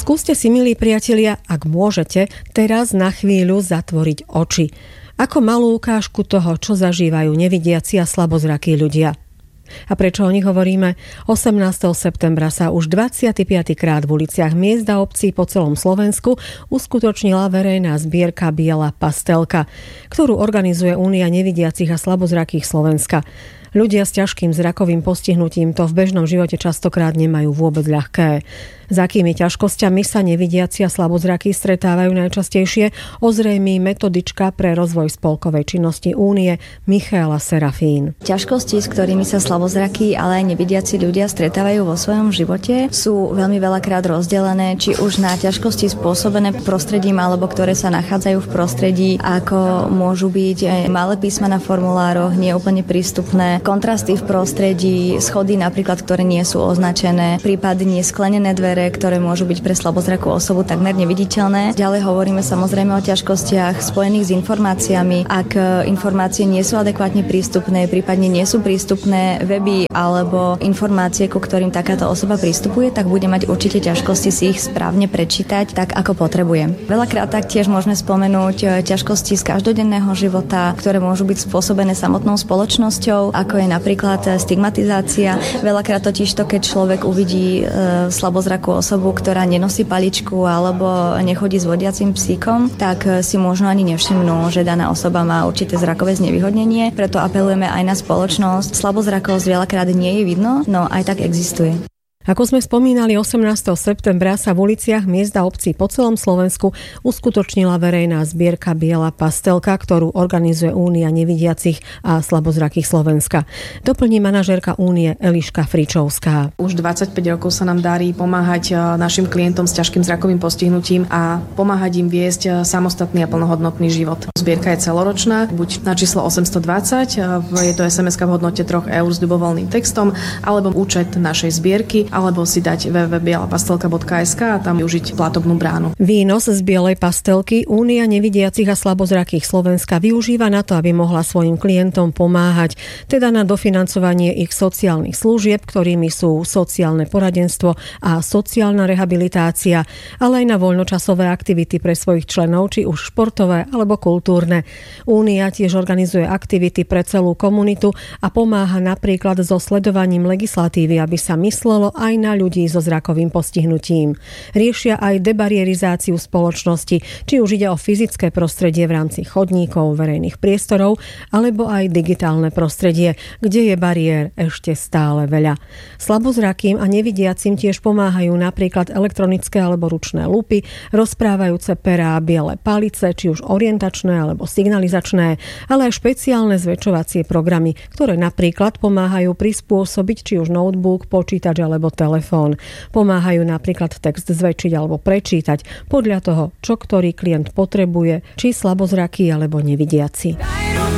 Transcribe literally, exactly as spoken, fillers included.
Skúste si, milí priatelia, ak môžete, teraz na chvíľu zatvoriť oči. Ako malú ukážku toho, čo zažívajú nevidiaci a slabozrakí ľudia. A prečo o nich hovoríme? osemnásteho septembra sa už dvadsiaty piaty krát v uliciach miest a obcí po celom Slovensku uskutočnila verejná zbierka Biela pastelka, ktorú organizuje Únia nevidiacich a slabozrakých Slovenska. Ľudia s ťažkým zrakovým postihnutím to v bežnom živote častokrát nemajú vôbec ľahké. S akými ťažkosťami sa nevidiaci a slabozrakí stretávajú najčastejšie, ozrejmí metodička pre rozvoj spolkovej činnosti Únie Michaela Serafín. Ťažkosti, s ktorými sa slabozrakí, ale aj nevidiaci ľudia stretávajú vo svojom živote, sú veľmi veľakrát rozdelené, či už na ťažkosti spôsobené prostredím, alebo ktoré sa nachádzajú v prostredí, ako môžu byť malé písma na formulároch, nie úplne prístupné, kontrasty v prostredí, schody napríklad, ktoré nie sú označené, prípadne sklenené dvere, ktoré môžu byť pre slabozrakú osobu takmer neviditeľné. Ďalej hovoríme samozrejme o ťažkostiach spojených s informáciami. Ak informácie nie sú adekvátne prístupné, prípadne nie sú prístupné weby alebo informácie, ku ktorým takáto osoba prístupuje, tak bude mať určite ťažkosti si ich správne prečítať tak, ako potrebuje. Veľakrát taktiež môžeme spomenúť ťažkosti z každodenného života, ktoré môžu byť spôsobené samotnou spoločnosťou, ako je napríklad stigmatizácia. Veľakrát totiž to, keď človek uvidí e, slabozrakú osobu, ktorá nenosí paličku alebo nechodí s vodiacim psíkom, tak si možno ani nevšimnú, že daná osoba má určité zrakové znevýhodnenie. Preto apelujeme aj na spoločnosť. Slabozrakosť veľakrát nie je vidno, no aj tak existuje. Ako sme spomínali, osemnásteho septembra sa v uliciach miest a obcí po celom Slovensku uskutočnila verejná zbierka Biela pastelka, ktorú organizuje Únia nevidiacich a slabozrakých Slovenska. Doplní manažérka Únie Eliška Fričovská. Už dvadsaťpäť rokov sa nám darí pomáhať našim klientom s ťažkým zrakovým postihnutím a pomáhať im viesť samostatný a plnohodnotný život. Zbierka je celoročná, buď na číslo osemstodvadsať, je to es em eska v hodnote tri eur s ľubovoľným textom, alebo účet našej zbierky, alebo si dať w w w bodka biela pastelka bodka es ká a tam využiť platobnú bránu. Výnos z Bielej pastelky Únia nevidiacich a slabozrakých Slovenska využíva na to, aby mohla svojim klientom pomáhať, teda na dofinancovanie ich sociálnych služieb, ktorými sú sociálne poradenstvo a sociálna rehabilitácia, ale aj na voľnočasové aktivity pre svojich členov, či už športové alebo kultúrne. Únia tiež organizuje aktivity pre celú komunitu a pomáha napríklad so sledovaním legislatívy, aby sa myslelo aj na ľudí so zrakovým postihnutím. Riešia aj debarierizáciu spoločnosti, či už ide o fyzické prostredie v rámci chodníkov, verejných priestorov, alebo aj digitálne prostredie, kde je bariér ešte stále veľa. Slabozrakým a nevidiacim tiež pomáhajú napríklad elektronické alebo ručné lupy, rozprávajúce perá, biele palice, či už orientačné alebo signalizačné, ale aj špeciálne zväčšovacie programy, ktoré napríklad pomáhajú prispôsobiť či už notebook, počítač alebo telefón. Pomáhajú napríklad text zväčšiť alebo prečítať podľa toho, čo ktorý klient potrebuje, či slabozraký alebo nevidiaci.